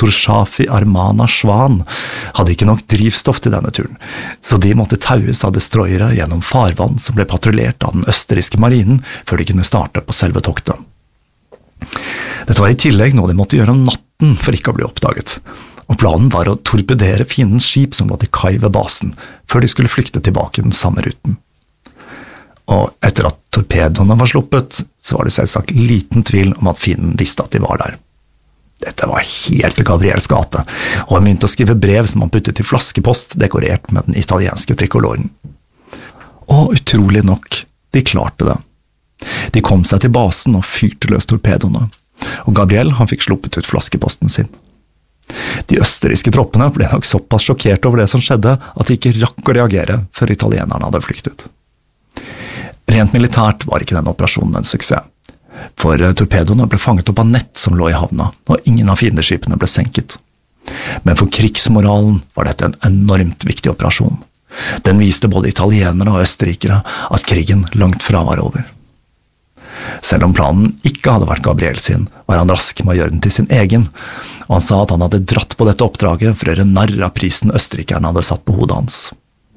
Motorschafi Armana Schwan hadde ikke nok drivstoff til denne turen, så de måtte taues av destroyere gjennom farvann som ble patruljert av den østerrikske marinen før de kunne starte på selve toktet. Dette var i tillegg noe de måtte gjøre om natten for ikke å bli oppdaget, og planen var å torpedere fiendens skip som lå til kai ved basen, før de skulle flykte tilbake den samme ruten. Og etter at torpedoene var sluppet, så var det selvsagt liten tvil om at fienden visste at de var der. Dette var helt Gabriels gate, og han begynte å skrive brev som han puttet i flaskepost, dekorert med den italienske trikoloren. Og utrolig nok, de klarte det. De kom seg til basen og fyrte løs torpedoene, og Gabriel han fikk sluppet ut flaskeposten sin. De østerrikske troppene ble nok såpass sjokkert over det som skjedde, at de ikke rakk å reagere før italienerne hadde flyktet. Rent militært var ikke denne operasjonen en suksess, for torpedoene ble fanget opp av nett som lå i havna, og ingen av fiendeskipene ble senket. Men for krigsmoralen var dette en enormt viktig operasjon. Den viste både italienere og østerrikere at krigen langt fra var over. Selv om planen ikke hadde vært Gabriel sin, var han rask med å gjøre den til sin egen, og han sa at han hadde dratt på dette oppdraget for å gjøre narr av prisen østerrikerne hadde satt på hodet hans.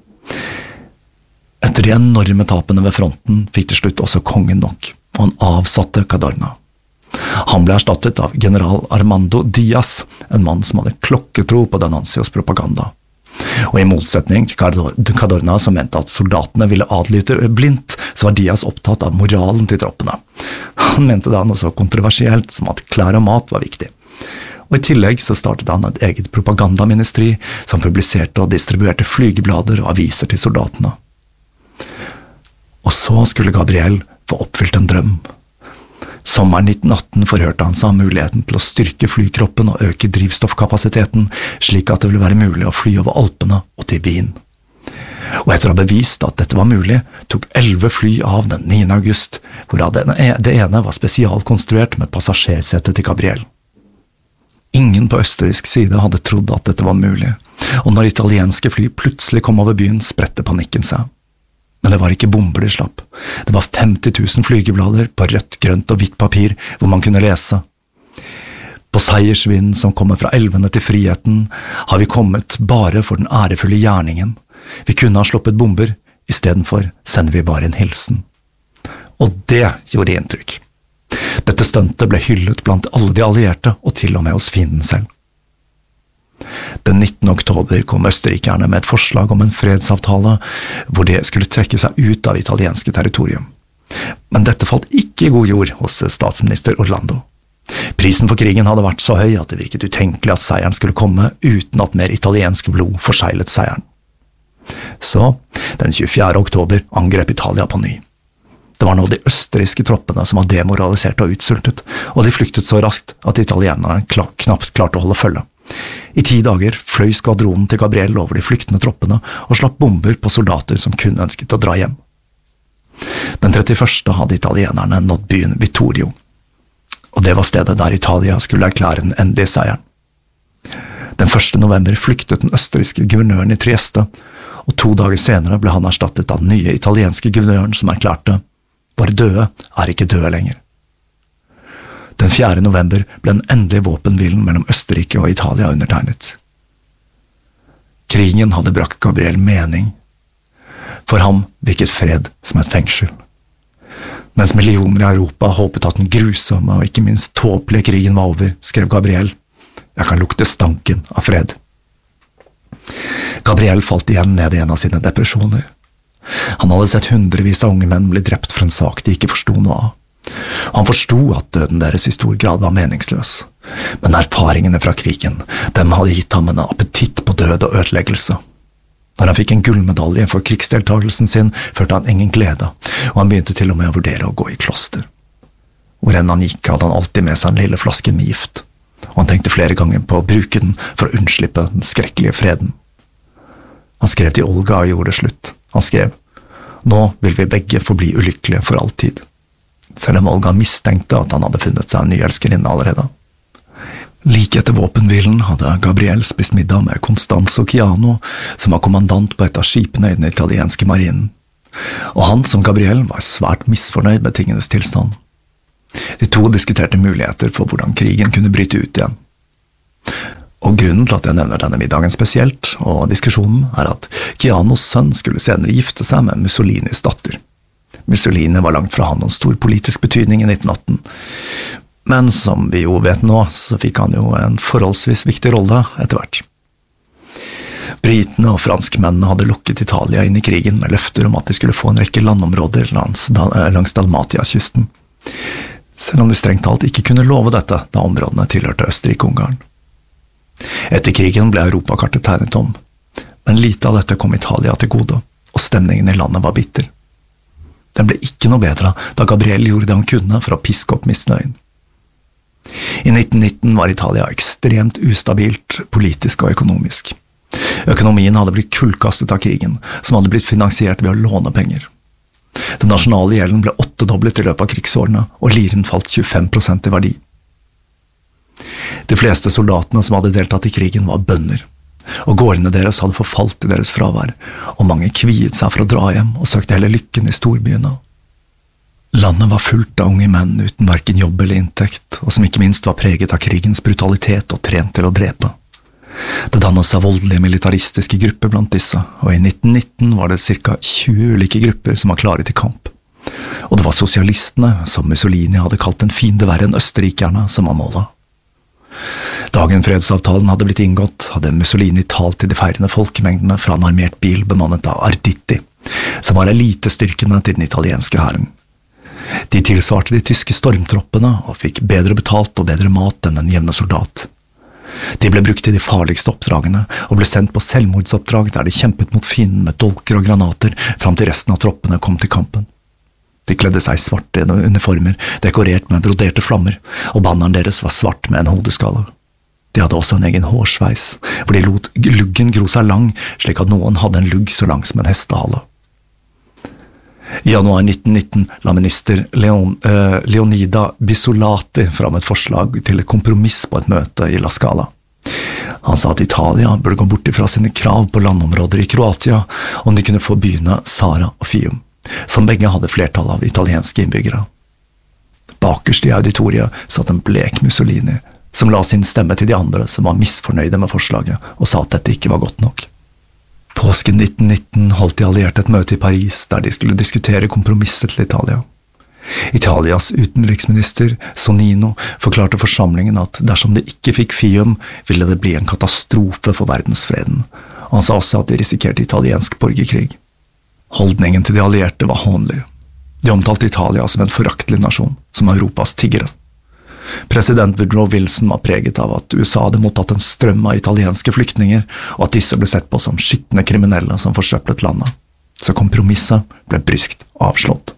Etter de enorme tapene ved fronten fikk til slutt også kongen nok, og han avsatte Cadorna. Han ble erstattet av general Armando Diaz, en mann som hadde klokketro på D'Annunzios propaganda. Og i motsetning til Cadorna, som mente at soldatene ville adlyde blindt, så var Diaz opptatt av moralen til troppene. Han mente da noe så kontroversielt som at klær og mat var viktig. Og i tillegg så startet han et eget propagandaministeri som publiserte og distribuerte flygeblader og aviser til soldatene. Og så skulle Gabriel få oppfylt en drøm. Sommeren 1918 forhørte han seg om muligheten til å styrke flykroppen og øke drivstoffkapasiteten, slik at det ville være mulig å fly over Alpene og til Wien. Og etter å ha bevist at dette var mulig, tok 11 fly av den 9. august, hvorav det ene var spesialkonstruert med et passasjersete til Gabriel. Ingen på østerriksk side hadde trodd at dette var mulig, og når italienske fly plutselig kom over byen, spredte panikken seg. Men det var ikke bomber de slapp. Det var 50 000 flygeblader på rødt, grønt og hvitt papir hvor man kunne lese. På seiersvinden som kommer fra elvene til friheten, har vi kommet bare for den ærefulle gjerningen. Vi kunne ha sluppet bomber, i stedet for sender vi bare en hilsen. Og det gjorde inntrykk. Dette stuntet ble hyllet blant alle de allierte, og til og med hos fienden selv. Den 19. oktober kom østerrikerne med et forslag om en fredsavtale, hvor de skulle trekke seg ut av italienske territorium. Men dette falt ikke i god jord hos statsminister Orlando. Prisen for krigen hadde vært så høy at det virket utenkelig at seieren skulle komme uten at mer italiensk blod forseglet seieren. Så, den 24. oktober angrep Italia på ny. Det var nå de østerrikske troppene som var demoralisert og utsultet, og de flyktet så raskt at italienerne knapt klarte å holde følge. I 10 dager fløy skvadronen til Gabriel over de flyktende troppene og slapp bomber på soldater som kun ønsket å dra hjem. Den 31. hadde italienerne nådd byen Vittorio, og det var stedet der Italia skulle erklære den endelige seieren. Den 1. november flyktet den østerrikske guvernøren i Trieste, og 2 dager senere ble han erstattet av den nye italienske guvernøren som erklærte «Våre døde er ikke døde lenger». Den 4. november ble den endelige våpenhvilen mellom Østerrike og Italia undertegnet. Krigen hadde brakt Gabriel mening. For ham virket fred som et fengsel. Mens millioner i Europa håpet at den grusomme og ikke minst tåpelige krigen var over, skrev Gabriel, «Jeg kan lukte stanken av fred». Gabriel falt igjen ned i en av sine depresjoner. Han hadde sett hundrevis av unge menn bli drept for en sak de ikke forstod noe av. Han forstod at døden deres i stor grad var meningsløs, men erfaringene fra krigen, dem hadde gitt ham en appetitt på død og ødeleggelse. Når han fikk en gullmedalje for krigsdeltagelsen sin, følte han ingen glede, og han begynte til og med å vurdere å gå i kloster. Hvor enn han gikk, hadde han alltid med seg en lille flaske med gift, og han tenkte flere ganger på å bruke den for å unnslippe den skrekkelige freden. Han skrev til Olga og gjorde det slutt. Han skrev, «Nå vil vi begge forbli ulykkelige for alltid», selv om Olga mistenkte at han hadde funnet seg en ny elskerinne allerede. Like etter våpenhvilen hadde Gabriel spist middag med Constanzo Chiano, som var kommandant på et av skipene i den italienske marinen. Og han, som Gabriel, var svært misfornøyd med tingenes tilstand. De to diskuterte muligheter for hvordan krigen kunne bryte ut igjen. Og grunnen til at jeg nevner denne middagen spesielt, og diskusjonen, at Chianos sønn skulle senere gifte seg med Mussolinis datter. Mussolini var langt fra han noen stor politisk betydning i 1918, men som vi jo vet nå, så fikk han jo en forholdsvis viktig rolle etter hvert. Britene og franskmennene hadde lukket Italia inn i krigen med løfter om at de skulle få en rekke landområder langs Dalmatia-kysten, selv om de strengt talt ikke kunne love dette da områdene tilhørte Østerrike-Ungarn. Etter krigen ble Europakartet tegnet om, men lite av dette kom Italia til gode, og stemningen i landet var bitter. Den ble ikke noe bedre da Gabriel gjorde det han kunne for å piske opp misnøyen. I 1919 var Italia ekstremt ustabilt politisk og økonomisk. Økonomien hadde blitt kullkastet av krigen, som hadde blitt finansiert ved å låne penger. Den nasjonale gjelden ble 8-doblet i løpet av krigsårene, og liren falt 25% i verdi. De fleste soldatene som hadde deltatt i krigen var bønder, og gårdene deres hadde forfalt i deres fravær, og mange kviet seg for å dra hjem og søkte heller lykken i storbyene. Landet var fullt av unge menn uten hverken jobb eller inntekt, og som ikke minst var preget av krigens brutalitet og trent til å drepe. Det dannet seg voldelige militaristiske grupper blant disse, og i 1919 var det ca. 20 ulike grupper som var klare til kamp. Og det var sosialistene, som Mussolini hadde kalt en fiende verre enn østerrikerne, som var målet. Dagen fredsavtalen hadde blitt inngått, hadde Mussolini talt til de feirende folkemengdene fra en armert bil bemannet av Arditi, som var elitestyrkene til den italienske hæren. De tilsvarte de tyske stormtroppene og fikk bedre betalt og bedre mat enn en jevne soldat. De ble brukt i de farligste oppdragene og ble sendt på selvmordsoppdrag der de kjempet mot fienden med dolker og granater fram til resten av troppene kom til kampen. De kledde seg i svarte uniformer, dekorert med broderte flammer, og banneren deres var svart med en hodeskalle. De hadde også en egen hårsveis, hvor de lot luggen gro seg lang, slik at noen hadde en lugg så lang som en hestehale. I januar 1919 la minister Leonida Bissolati fram et forslag til et kompromiss på et møte i La Scala. Han sa at Italia burde gå bort fra sine krav på landområder i Kroatia om de kunne få byene Sara og Fium, som begge hadde flertall av italienske innbyggere. Bakerst i auditoriet satt en blek Mussolini, som la sin stemme til de andre som var misfornøyde med forslaget, og sa at dette ikke var godt nok. Påsken 1919 holdt de allierte et møte i Paris, der de skulle diskutere kompromisset til Italia. Italias utenriksminister, Sonnino, forklarte forsamlingen at dersom de ikke fikk Fium, ville det bli en katastrofe for verdensfreden, og han sa også at de risikerte italiensk borgerkrig. Holdningen til de allierte var hånlig. De omtalte Italia som en foraktelig nasjon, som Europas tiggere. President Woodrow Wilson var preget av at USA hadde mottatt en strøm av italienske flyktninger, og at disse ble sett på som skittende kriminelle som forsøplet landet. Så kompromisset ble bryskt avslått.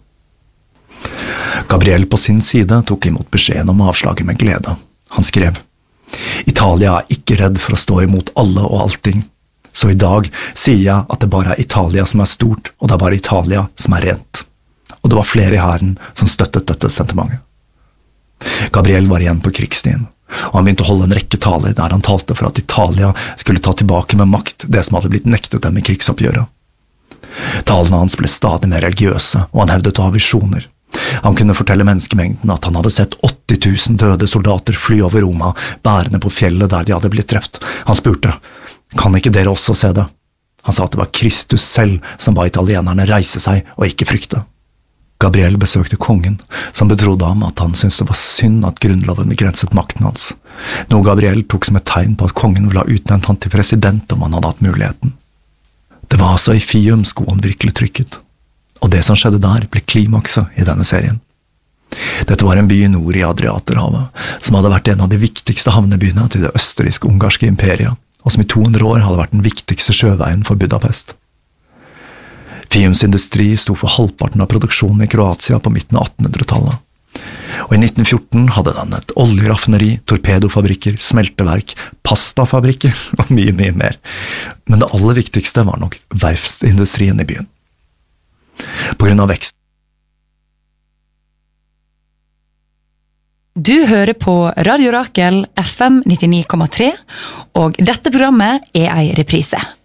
Gabriel på sin side tok imot beskjeden om avslaget med glede. Han skrev: «Italia er ikke redd for å stå imot alle og allting. Så i dag sier jeg at det bare er Italia som er stort, og det er bare Italia som er rent.» Og det var flere i hæren som støttet dette sentimentet. Gabriel var igjen på krigsstien, og han begynte å holde en rekke taler der han talte for at Italia skulle ta tilbake med makt det som hadde blitt nektet dem i krigsoppgjøret. Talene hans ble stadig mer religiøse, og han hevdet å ha visjoner. Han kunne fortelle menneskemengden at han hadde sett 80 000 døde soldater fly over Roma, bærende på fjellet der de hadde blitt drept. Han spurte: «Kan ikke dere også se det?» Han sa at det var Kristus selv som ba italienerne reise seg og ikke frykte. Gabriel besøkte kongen, som betrodde ham at han syntes det var synd at grunnloven begrenset makten hans, noe Gabriel tok som et tegn på at kongen ville ha utnevnt han til president om han hadde hatt muligheten. Det var altså i Fium skoen virkelig trykket, og det som skjedde der ble klimakset i denne serien. Dette var en by i nord i Adriaterhavet, som hadde vært en av de viktigste havnebyene til det østerriksk-ungarske imperiet, og som i 200 år hadde vært den viktigste sjøveien for Budapest. Fiums industri sto for halvparten av produksjonen i Kroatia på midten av 1800-tallet. Og i 1914 hadde den et oljeraffineri, torpedofabrikker, smelteverk, pastafabrikker og mye mer. Men det aller viktigste var nok verftsindustrien i byen. På grunn av vekst. Du hører på Radio Rakel FM 99,3, og dette programmet er en reprise.